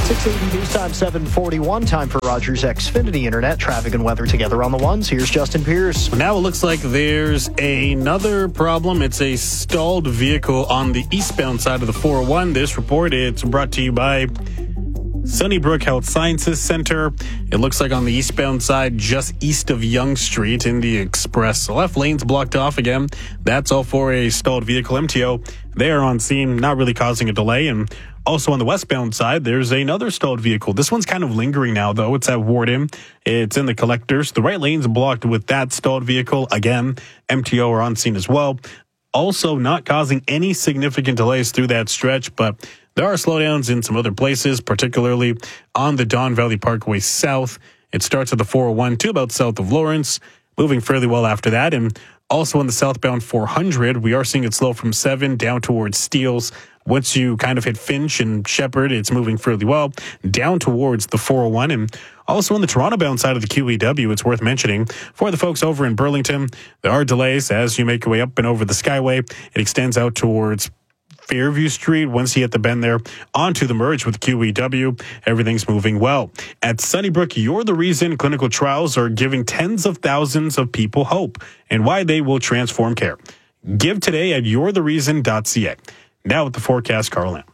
680 News Time, 741. Time for Rogers Xfinity Internet. Traffic and weather together on the ones. Here's Justin Pierce. Now it looks like there's another problem. It's a stalled vehicle on the eastbound side of the 401. This report, it's brought to you by Sunnybrook Health Sciences Center. It looks like on the eastbound side, just east of Yonge Street in the express. The left lane's blocked off again. That's all for a stalled vehicle. MTO, they are on scene, not really causing a delay. And also on the westbound side, there's another stalled vehicle. This one's kind of lingering now, though. It's at Warden. It's in the collectors. The right lane's blocked with that stalled vehicle. Again, MTO are on scene as well. Also not causing any significant delays through that stretch, but there are slowdowns in some other places, particularly on the Don Valley Parkway South. It starts at the 401 to about south of Lawrence, moving fairly well after that. And also on the southbound 400, we are seeing it slow from 7 down towards Steeles. Once you kind of hit Finch and Shepherd, it's moving fairly well down towards the 401. And also on the Toronto-bound side of the QEW, it's worth mentioning, for the folks over in Burlington, there are delays as you make your way up and over the Skyway. It extends out towards Fairview Street. Once you hit the bend there, onto the merge with QEW, everything's moving well. At Sunnybrook, you're the reason clinical trials are giving tens of thousands of people hope and why they will transform care. Give today at you'rethereason.ca. Now with the forecast, Carl Lamb.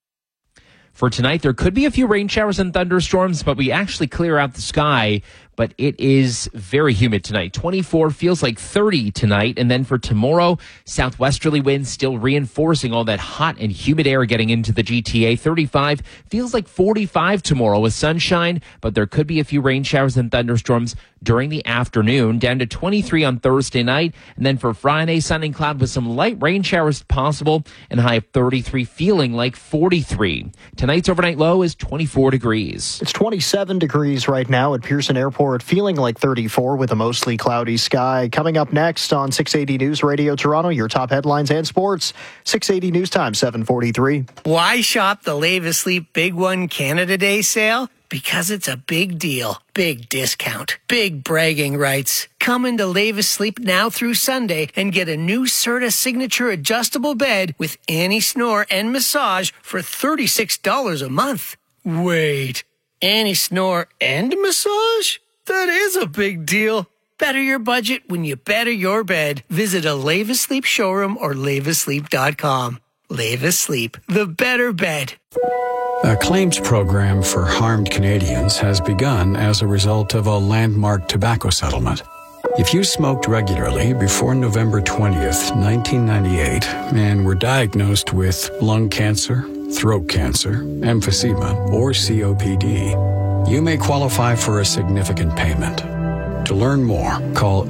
For tonight, there could be a few rain showers and thunderstorms, but we actually clear out the sky. But it is very humid tonight. 24 feels like 30 tonight. And then for tomorrow, southwesterly winds still reinforcing all that hot and humid air getting into the GTA. 35 feels like 45 tomorrow with sunshine, but there could be a few rain showers and thunderstorms during the afternoon, down to 23 on Thursday night. And then for Friday, sun and cloud with some light rain showers possible and high of 33, feeling like 43. Tonight's overnight low is 24 degrees. It's 27 degrees right now at Pearson Airport, feeling like 34 with a mostly cloudy sky. Coming up next on 680 News Radio Toronto, your top headlines and sports. 680 News Time, 743. Why shop the Lave Asleep Big One Canada Day sale? Because it's a big deal, big discount, big bragging rights. Come into Lave Asleep now through Sunday and get a new Serta Signature adjustable bed with anti-snore and massage for $36 a month. Wait, anti-snore and massage? That is a big deal. Better your budget when you better your bed. Visit a Lave Asleep showroom or laveasleep.com. Lave Asleep, the better bed. A claims program for harmed Canadians has begun as a result of a landmark tobacco settlement. If you smoked regularly before November 20th, 1998, and were diagnosed with lung cancer, throat cancer, emphysema, or COPD, you may qualify for a significant payment. To learn more, call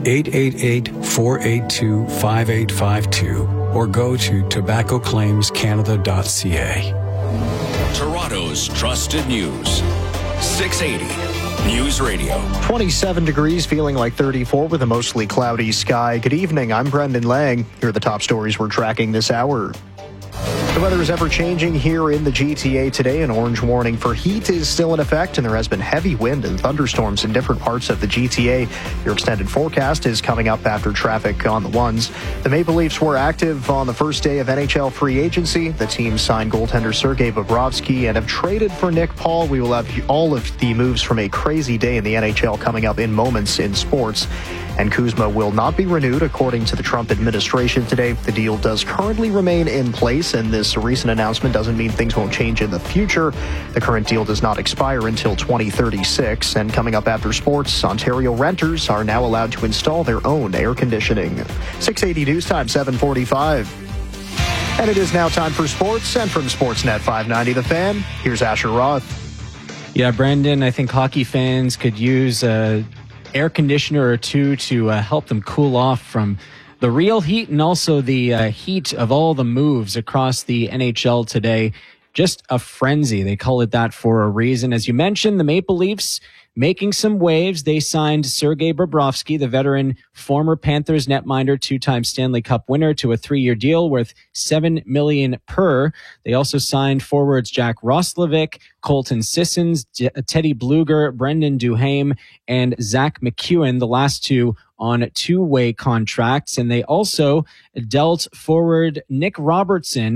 888-482-5852 or go to tobaccoclaimscanada.ca. Toronto's trusted news. 680 News Radio. 27 degrees, feeling like 34 with a mostly cloudy sky. Good evening, I'm Brendan Lang. Here are the top stories we're tracking this hour. The weather is ever-changing here in the GTA today. An orange warning for heat is still in effect, and there has been heavy wind and thunderstorms in different parts of the GTA. Your extended forecast is coming up after traffic on the ones. The Maple Leafs were active on the first day of NHL free agency. The team signed goaltender Sergei Bobrovsky and have traded for Nick Paul. We will have all of the moves from a crazy day in the NHL coming up in moments in sports. And Kuzma will not be renewed, according to the Trump administration today. The deal does currently remain in place, and this recent announcement doesn't mean things won't change in the future. The current deal does not expire until 2036. And coming up after sports, Ontario renters are now allowed to install their own air conditioning. 680 News Time, 745. And it is now time for sports. And from Sportsnet 590 The Fan, here's Asher Roth. Yeah, Brandon, I think hockey fans could use a air conditioner or two to help them cool off from the real heat and also the heat of all the moves across the NHL today. Just a frenzy. They call it that for a reason. As you mentioned, the Maple Leafs making some waves. They signed Sergei Bobrovsky, the veteran former Panthers netminder, two-time Stanley Cup winner, to a 3-year deal worth $7 million per. They also signed forwards Jack Roslovic, Colton Sissons, Teddy Bluger, Brendan Duhaime, and Zach McEwen, the last two on two-way contracts. And they also dealt forward Nick Robertson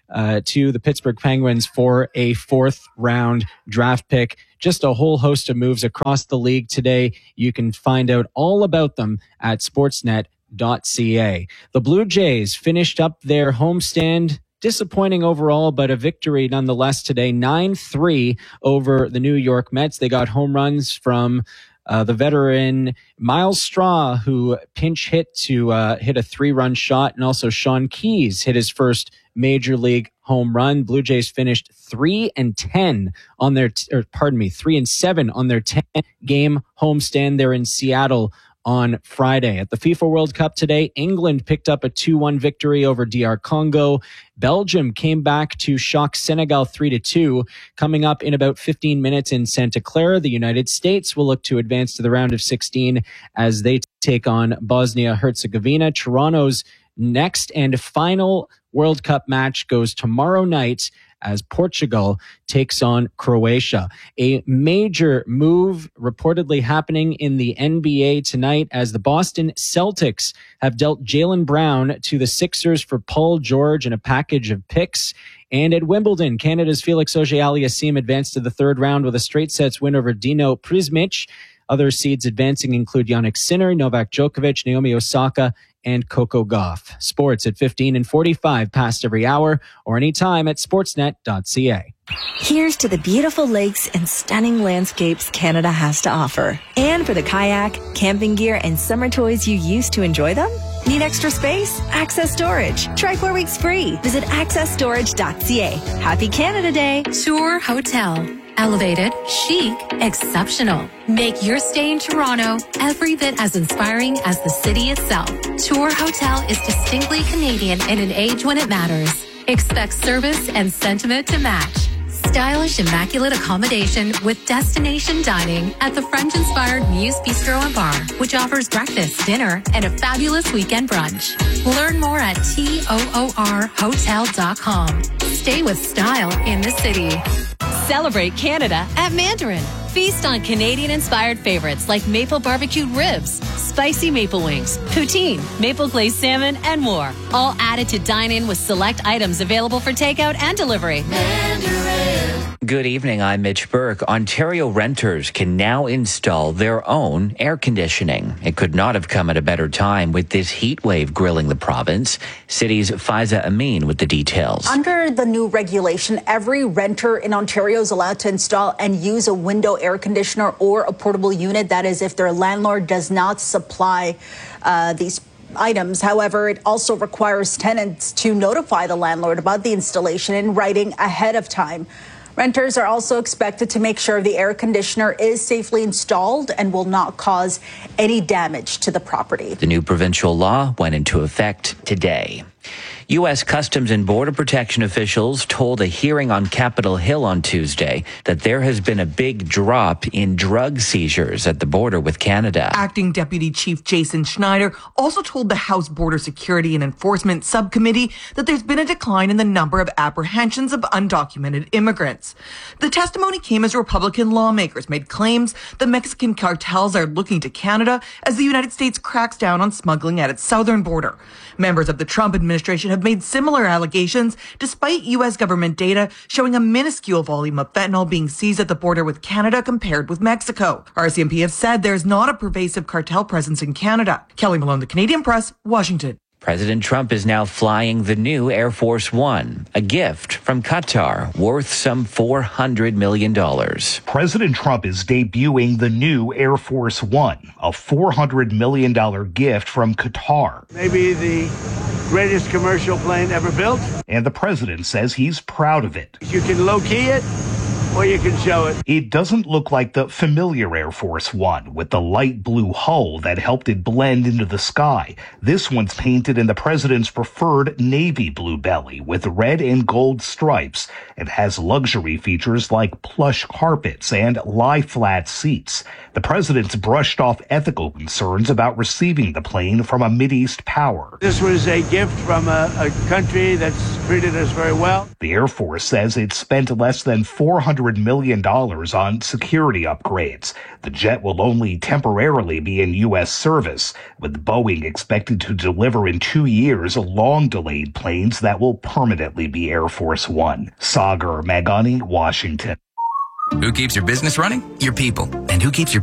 to the Pittsburgh Penguins for a 4th round draft pick. Just a whole host of moves across the league today. You can find out all about them at sportsnet.ca. The Blue Jays finished up their homestand. Disappointing overall, but a victory nonetheless today. 9-3 over the New York Mets. They got home runs from the veteran Miles Straw, who pinch hit to hit a 3-run shot, and also Sean Keyes hit his first major league home run. Blue Jays finished 3-10 on their 3-7 on their 10-game homestand. They're in Seattle on Friday. At the FIFA World Cup today, England picked up a 2-1 victory over DR Congo. Belgium came back to shock Senegal 3-2. Coming up in about 15 minutes in Santa Clara, the United States will look to advance to the round of 16 as they take on Bosnia-Herzegovina. Toronto's next and final World Cup match goes tomorrow night as Portugal takes on Croatia. A major move reportedly happening in the NBA tonight as the Boston Celtics have dealt Jaylen Brown to the Sixers for Paul George and a package of picks. And at Wimbledon, Canada's Felix Auger-Aliassime advanced to the 3rd round with a straight sets win over Dino Prismic. Other seeds advancing include Jannik Sinner, Novak Djokovic, Naomi Osaka, and Coco Gauff. Sports at 15 and 45 past every hour or anytime at sportsnet.ca. Here's to the beautiful lakes and stunning landscapes Canada has to offer. And for the kayak, camping gear, and summer toys you use to enjoy them? Need extra space? Access Storage. Try 4 weeks free. Visit accessstorage.ca. Happy Canada Day. Tour Hotel. Elevated, chic, exceptional. Make your stay in Toronto every bit as inspiring as the city itself. Tour Hotel is distinctly Canadian in an age when it matters. Expect service and sentiment to match. Stylish, immaculate accommodation with destination dining at the French-inspired Muse Bistro and Bar, which offers breakfast, dinner, and a fabulous weekend brunch. Learn more at toorhotel.com. Stay with style in the city. Celebrate Canada at Mandarin. Feast on Canadian-inspired favorites like maple barbecued ribs, spicy maple wings, poutine, maple glazed salmon, and more. All added to dine in with select items available for takeout and delivery. Good evening, I'm Mitch Burke. Ontario renters can now install their own air conditioning. It could not have come at a better time with this heat wave grilling the province. City's Faiza Amin with the details. Under the new regulation, every renter in Ontario is allowed to install and use a window air conditioner or a portable unit. That is, if their landlord does not supply these items. However, it also requires tenants to notify the landlord about the installation in writing ahead of time. Renters are also expected to make sure the air conditioner is safely installed and will not cause any damage to the property. The new provincial law went into effect today. U.S. Customs and Border Protection officials told a hearing on Capitol Hill on Tuesday that there has been a big drop in drug seizures at the border with Canada. Acting Deputy Chief Jason Schneider also told the House Border Security and Enforcement Subcommittee that there's been a decline in the number of apprehensions of undocumented immigrants. The testimony came as Republican lawmakers made claims that Mexican cartels are looking to Canada as the United States cracks down on smuggling at its southern border. Members of the Trump administration have made similar allegations, despite U.S. government data showing a minuscule volume of fentanyl being seized at the border with Canada compared with Mexico. RCMP have said there's not a pervasive cartel presence in Canada. Kelly Malone, The Canadian Press, Washington. President Trump is now flying the new Air Force One, a gift from Qatar worth some $400 million. President Trump is debuting the new Air Force One, a $400 million gift from Qatar. Maybe the greatest commercial plane ever built. And the president says he's proud of it. You can low-key it, or you can show it. It doesn't look like the familiar Air Force One with the light blue hull that helped it blend into the sky. This one's painted in the president's preferred navy blue belly with red and gold stripes. It has luxury features like plush carpets and lie-flat seats. The president's brushed off ethical concerns about receiving the plane from a Mideast power. This was a gift from a country that's treated us very well. The Air Force says it spent less than $400 $200 million on security upgrades. The jet will only temporarily be in U.S. service, with Boeing expected to deliver in 2 years long-delayed planes that will permanently be Air Force One. Sagar Meghani, Washington. Who keeps your business running? Your people. And who keeps your